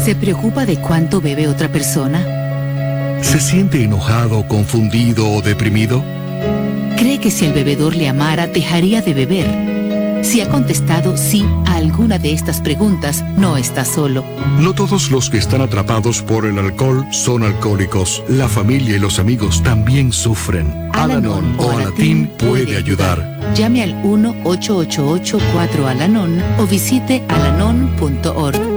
¿Se preocupa de cuánto bebe otra persona? ¿Se siente enojado, confundido o deprimido? ¿Cree que si el bebedor le amara, dejaría de beber? Si ha contestado sí a alguna de estas preguntas, no está solo. No todos los que están atrapados por el alcohol son alcohólicos. La familia y los amigos también sufren. Al-Anon o Alatín puede ayudar. Llame al 1-888-4-Alanon o visite alanon.org.